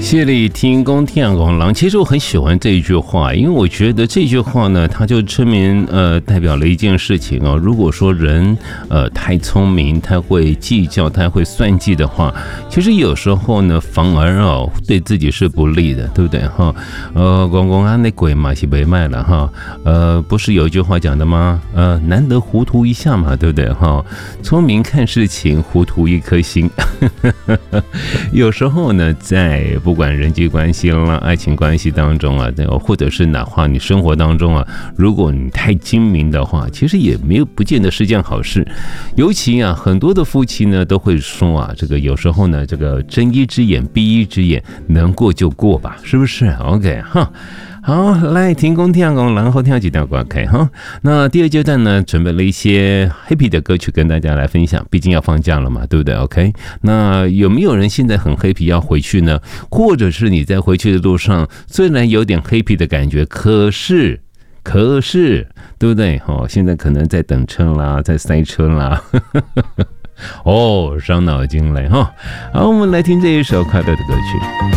谢里听公天公狼，其实我很喜欢这一句话，因为我觉得这句话呢，它就证明代表了一件事情哦。如果说人太聪明，太会计较，太会算计的话，其实有时候呢，反而对自己是不利的，对不对哈？公公啊，那鬼嘛是没卖了哈。不是有一句话讲的吗？难得糊涂一下嘛，对不对哈？聪明看事情，糊涂一颗心。有时候呢，在不管人际关系啦、爱情关系当中啊，或者是哪怕你生活当中啊，如果你太精明的话，其实也不见得是件好事。尤其啊，很多的夫妻呢都会说啊，这个有时候呢，这个睁一只眼闭一只眼，能过就过吧，是不是 ？OK 哈。好，来停工听工，然后听几条歌 OK 哈。那第二阶段呢，准备了一些 happy 的歌曲跟大家来分享，毕竟要放假了嘛，对不对 ？OK。那有没有人现在很 happy 要回去呢？或者是你在回去的路上，虽然有点 happy 的感觉，可是，对不对？现在可能在等车啦，在塞车啦。伤脑筋嘞哈。好，我们来听这一首快乐的歌曲。